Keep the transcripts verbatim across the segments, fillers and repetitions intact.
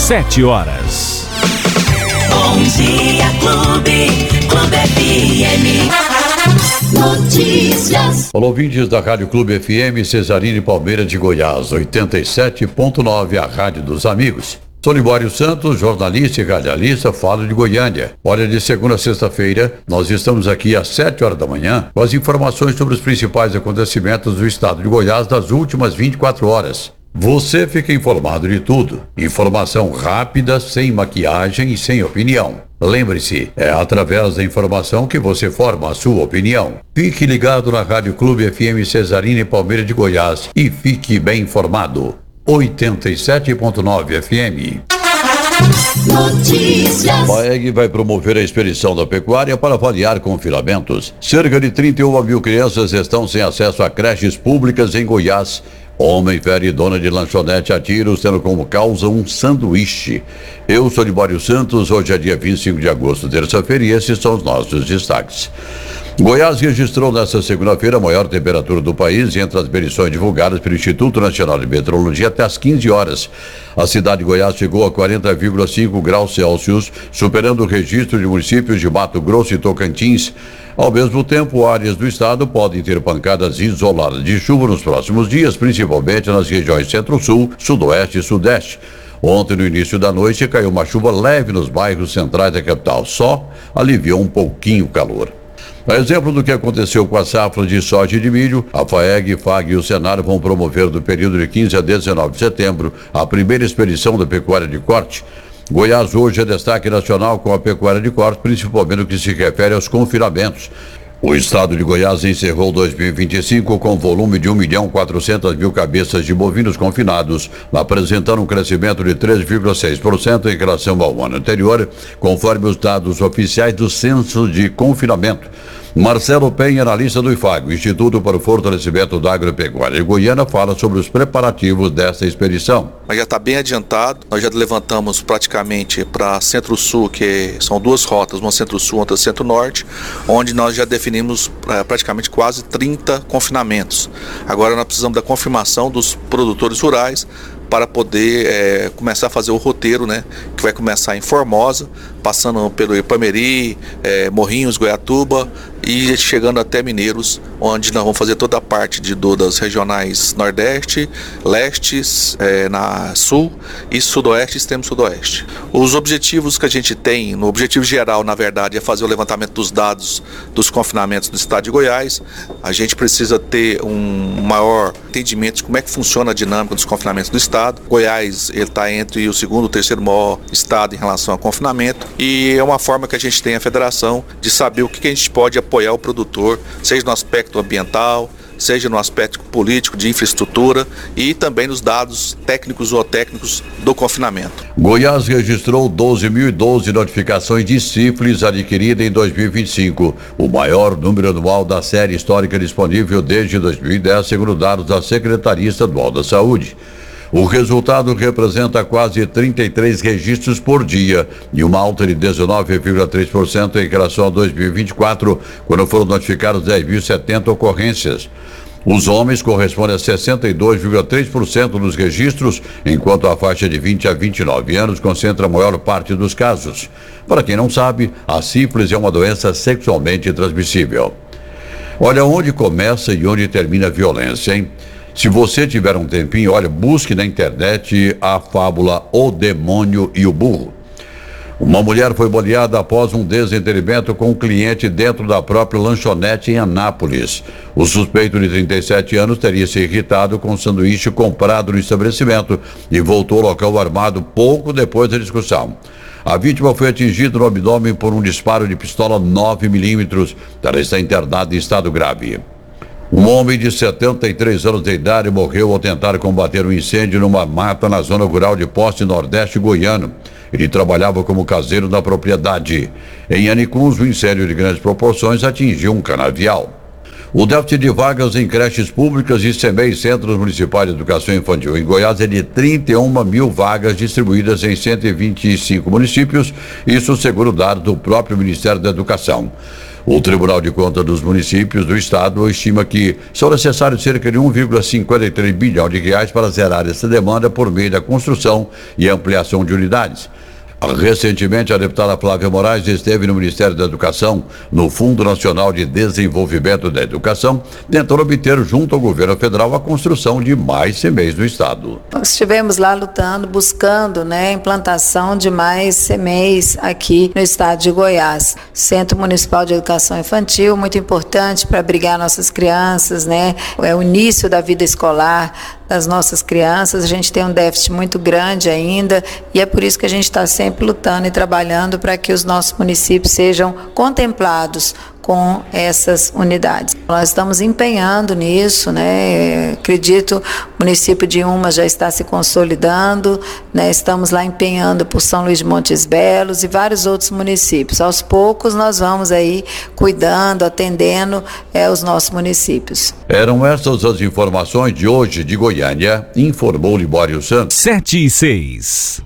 sete horas. Bom dia, Clube, Clube F M. Notícias. Olá, ouvintes da Rádio Clube F M, Cesarine Palmeira de Goiás, oitenta e sete ponto nove, a rádio dos amigos. Sou Libório Santos, jornalista e radialista, falo de Goiânia. Olha, de segunda a sexta-feira, nós estamos aqui às sete horas da manhã com as informações sobre os principais acontecimentos do estado de Goiás das últimas vinte e quatro horas. Você fica informado de tudo. Informação rápida, sem maquiagem e sem opinião. Lembre-se, é através da informação que você forma a sua opinião. Fique ligado na Rádio Clube F M Cesarine Palmeira de Goiás e fique bem informado. oitenta e sete ponto nove F M. Notícias. A FAEG vai promover a expedição da pecuária para avaliar confinamentos. Cerca de trinta e uma mil crianças estão sem acesso a creches públicas em Goiás. Homem fere dona de lanchonete a tiros, tendo como causa um sanduíche. Eu sou Libório Santos, hoje é dia vinte e cinco de agosto, terça-feira, e esses são os nossos destaques. Goiás registrou nesta segunda-feira a maior temperatura do país entre as medições divulgadas pelo Instituto Nacional de Meteorologia até às quinze horas. A cidade de Goiás chegou a quarenta vírgula cinco graus Celsius, superando o registro de municípios de Mato Grosso e Tocantins. Ao mesmo tempo, áreas do estado podem ter pancadas isoladas de chuva nos próximos dias, principalmente nas regiões Centro-Sul, Sudoeste e Sudeste. Ontem, no início da noite, caiu uma chuva leve nos bairros centrais da capital, só aliviou um pouquinho o calor. A exemplo do que aconteceu com a safra de soja e de milho, a FAEG, FAG e o Senar vão promover do período de quinze a dezenove de setembro a primeira expedição da pecuária de corte. Goiás hoje é destaque nacional com a pecuária de corte, principalmente no que se refere aos confinamentos. O estado de Goiás encerrou dois mil e vinte e cinco com volume de um milhão quatrocentas mil cabeças de bovinos confinados, apresentando um crescimento de três vírgula seis por cento em relação ao ano anterior, conforme os dados oficiais do Censo de Confinamento. Marcelo Penha, analista do IFAG, Instituto para o Fortalecimento da Agropecuária de Goiânia, fala sobre os preparativos desta expedição. Mas já está bem adiantado, nós já levantamos praticamente para Centro-Sul, que são duas rotas, uma Centro-Sul e outra Centro-Norte, onde nós já definimos é, praticamente quase trinta confinamentos. Agora nós precisamos da confirmação dos produtores rurais para poder é, começar a fazer o roteiro, né, que vai começar em Formosa, passando pelo Ipameri, é, Morrinhos, Goiatuba e chegando até Mineiros, onde nós vamos fazer toda a parte de, do, das regionais Nordeste, Leste, é, na Sul e Sudoeste e Extremo Sudoeste. Os objetivos que a gente tem, no objetivo geral, na verdade, é fazer o levantamento dos dados dos confinamentos do estado de Goiás. A gente precisa ter um maior entendimento de como é que funciona a dinâmica dos confinamentos do estado. Goiás está entre o segundo e o terceiro maior estado em relação a confinamento, e é uma forma que a gente tem a federação de saber o que, que a gente pode apoiar o produtor, seja no aspecto ambiental, seja no aspecto político, de infraestrutura e também nos dados técnicos ou técnicos do confinamento. Goiás registrou doze mil e doze notificações de sífilis adquirida em dois mil e vinte e cinco, o maior número anual da série histórica disponível desde dois mil e dez, segundo dados da Secretaria Estadual da Saúde. O resultado representa quase trinta e três registros por dia e uma alta de dezenove vírgula três por cento em relação a dois mil e vinte e quatro, quando foram notificadas dez mil e setenta ocorrências. Os homens correspondem a sessenta e dois vírgula três por cento dos registros, enquanto a faixa de vinte a vinte e nove anos concentra a maior parte dos casos. Para quem não sabe, a sífilis é uma doença sexualmente transmissível. Olha onde começa e onde termina a violência, hein? Se você tiver um tempinho, olha, busque na internet a fábula O Demônio e o Burro. Uma mulher foi baleada após um desentendimento com um cliente dentro da própria lanchonete em Anápolis. O suspeito de trinta e sete anos teria se irritado com um sanduíche comprado no estabelecimento e voltou ao local armado pouco depois da discussão. A vítima foi atingida no abdômen por um disparo de pistola nove milímetros. Ela está internada em estado grave. Um homem de setenta e três anos de idade morreu ao tentar combater um incêndio numa mata na zona rural de Poste Nordeste goiano. Ele trabalhava como caseiro na propriedade. Em Anicuns, o incêndio de grandes proporções atingiu um canavial. O déficit de vagas em creches públicas e C M E I, Centros Municipais de Educação Infantil, em Goiás, é de trinta e uma mil vagas distribuídas em cento e vinte e cinco municípios, isso segundo dados do próprio Ministério da Educação. O Tribunal de Contas dos Municípios do Estado estima que são necessários cerca de um vírgula cinquenta e três bilhão de reais para zerar essa demanda por meio da construção e ampliação de unidades. Recentemente, a deputada Flávia Moraes esteve no Ministério da Educação, no Fundo Nacional de Desenvolvimento da Educação, tentando obter junto ao governo federal a construção de mais C M Es no estado. Nós estivemos lá lutando, buscando, né, a implantação de mais C M Es aqui no estado de Goiás. Centro Municipal de Educação Infantil, muito importante para abrigar nossas crianças, né? É o início da vida escolar das nossas crianças. A gente tem um déficit muito grande ainda e é por isso que a gente está sempre lutando e trabalhando para que os nossos municípios sejam contemplados com essas unidades. Nós estamos empenhando nisso, né? Acredito, o município de Uma já está se consolidando, né? Estamos lá empenhando por São Luís de Montes Belos e vários outros municípios. Aos poucos nós vamos aí cuidando, atendendo é, os nossos municípios. Eram essas as informações de hoje de Goiânia, informou Libório Santos. sete e seis.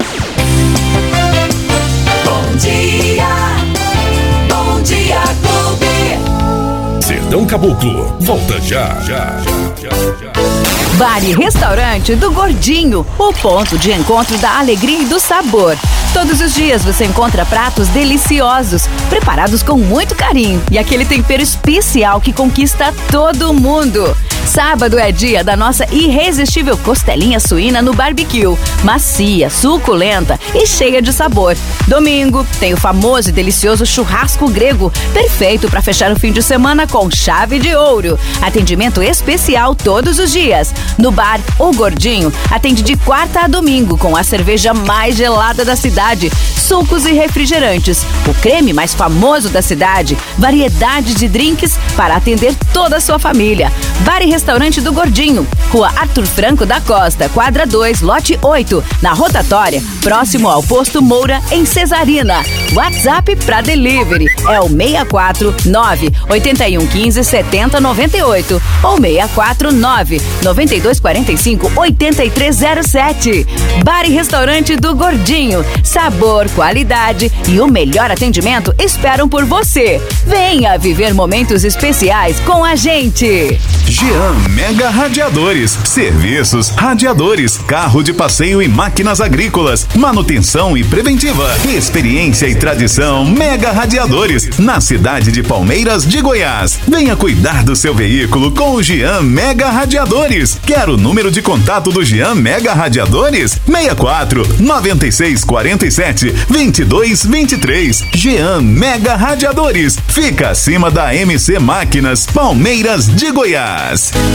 Bom dia, bom dia, Clube. Sertão Caboclo, volta já, já, já, já, já. Bar e Restaurante do Gordinho, o ponto de encontro da alegria e do sabor. Todos os dias você encontra pratos deliciosos, preparados com muito carinho e aquele tempero especial que conquista todo mundo. Sábado é dia da nossa irresistível costelinha suína no barbecue, macia, suculenta e cheia de sabor. Domingo tem o famoso e delicioso churrasco grego, perfeito para fechar o fim de semana com chave de ouro. Atendimento especial todos os dias. No bar O Gordinho, atende de quarta a domingo com a cerveja mais gelada da cidade, sucos e refrigerantes, o creme mais famoso da cidade, variedade de drinks para atender toda a sua família. Bar e Restaurante do Gordinho, Rua Arthur Franco da Costa, quadra dois, lote oito, na Rotatória, próximo ao Posto Moura, em Cesarina. WhatsApp para delivery é o seis quatro nove, oito um um cinco, sete zero nove oito ou seis quatro nove, nove dois quatro cinco, oito três zero sete. Bar e Restaurante do Gordinho, sabor, qualidade e o melhor atendimento esperam por você. Venha viver momentos especiais com a gente. Jean Mega Radiadores, serviços, radiadores, carro de passeio e máquinas agrícolas, manutenção e preventiva, experiência e tradição. Mega Radiadores, na cidade de Palmeiras de Goiás. Venha cuidar do seu veículo com o Jean Mega Radiadores. Quer o número de contato do Jean Mega Radiadores? seis quatro nove seis quatro sete, dois dois dois três. Jean Mega Radiadores, fica acima da M C Máquinas, Palmeiras de Goiás.